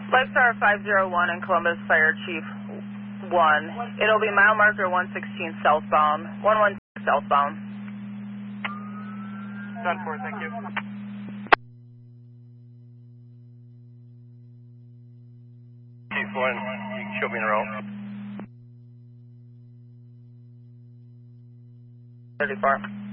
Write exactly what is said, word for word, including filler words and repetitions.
Lifestar five zero one in Columbus, Fire Chief one. It'll be mile marker one sixteen southbound, one one six southbound. ten four, thank you. Chief one, you can show me the route. thirty-four.